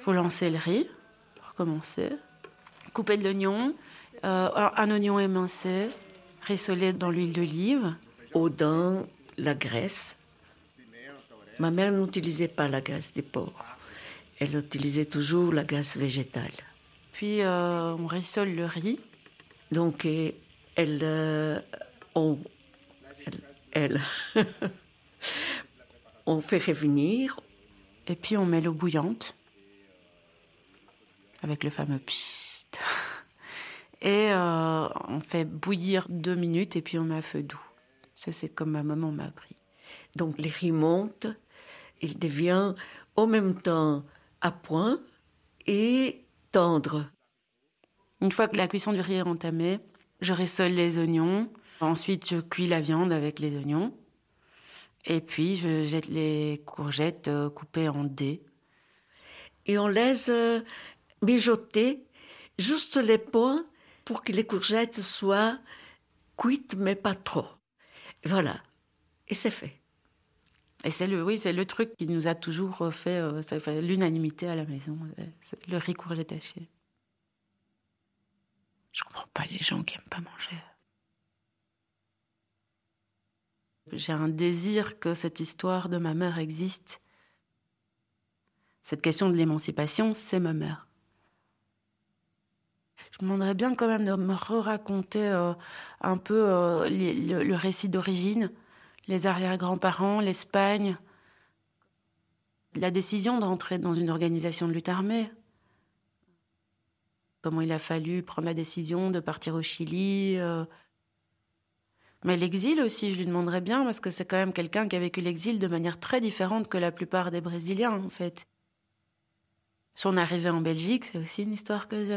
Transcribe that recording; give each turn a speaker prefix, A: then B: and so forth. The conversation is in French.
A: faut lancer le riz, pour commencer. Couper de l'oignon, un oignon émincé, rissoler dans l'huile d'olive.
B: Ou dans la graisse. Ma mère n'utilisait pas la graisse des porcs. Elle utilisait toujours la graisse végétale.
A: Puis on rissole le riz.
B: Donc on fait revenir.
A: Et puis on met l'eau bouillante, avec le fameux psst. Et on fait bouillir 2 minutes et puis on met à feu doux. Ça, c'est comme ma maman m'a appris.
B: Donc le riz monte, il devient en même temps à point et tendre.
A: Une fois que la cuisson du riz est entamée, je rissole les oignons. Ensuite, je cuis la viande avec les oignons. Et puis, je jette les courgettes coupées en dés.
B: Et on laisse mijoter juste les points pour que les courgettes soient cuites, mais pas trop. Voilà. Et c'est fait.
A: Et c'est le truc qui nous a toujours fait l'unanimité à la maison. C'est le riz courgette haché. Je comprends pas les gens qui aiment pas manger. J'ai un désir que cette histoire de ma mère existe. Cette question de l'émancipation, c'est ma mère. Je me demanderais bien quand même de me raconter un peu le récit d'origine, les arrière-grands-parents, l'Espagne, la décision d'entrer dans une organisation de lutte armée. Comment il a fallu prendre la décision de partir au Chili. Mais l'exil aussi, je lui demanderais bien, parce que c'est quand même quelqu'un qui a vécu l'exil de manière très différente que la plupart des Brésiliens, en fait. Son arrivée en Belgique, c'est aussi une histoire que j'aime.